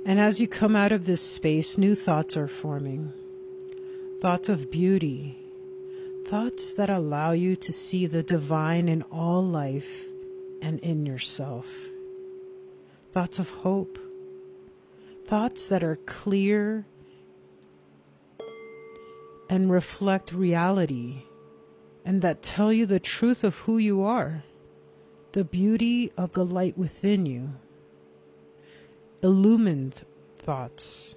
And as you come out of this space, new thoughts are forming. Thoughts of beauty. Thoughts that allow you to see the divine in all life and in yourself. Thoughts of hope. Thoughts that are clear and reflect reality, and that tell you the truth of who you are, the beauty of the light within you. Illumined thoughts.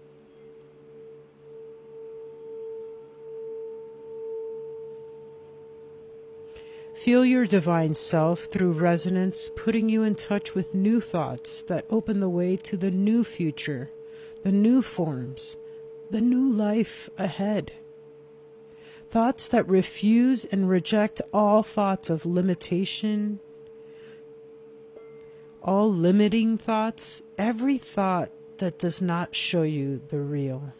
Feel your divine self through resonance, putting you in touch with new thoughts that open the way to the new future, the new forms, the new life ahead. Thoughts that refuse and reject all thoughts of limitation, all limiting thoughts, every thought that does not show you the real.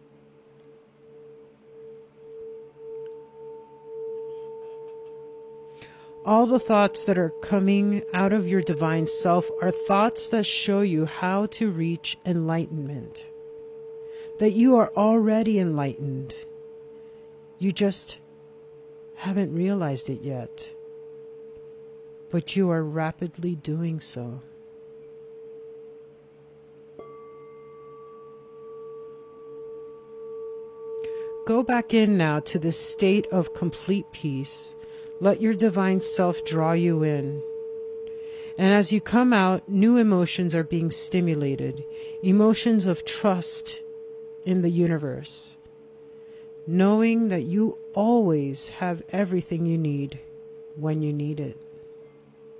All the thoughts that are coming out of your divine self are thoughts that show you how to reach enlightenment. That you are already enlightened. You just haven't realized it yet. But you are rapidly doing so. Go back in now to this state of complete peace. Let your divine self draw you in. And as you come out, new emotions are being stimulated. Emotions of trust in the universe. Knowing that you always have everything you need when you need it.